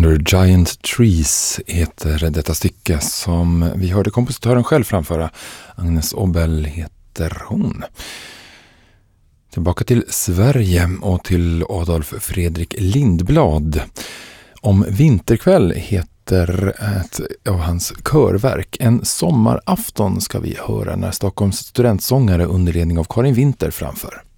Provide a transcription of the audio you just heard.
Under Giant Trees heter detta stycke som vi hörde kompositören själv framföra. Agnes Obel heter hon. Tillbaka till Sverige och till Adolf Fredrik Lindblad. Om vinterkväll heter ett av hans körverk. En sommarafton ska vi höra när Stockholms studentsångare under ledning av Karin Winter framför.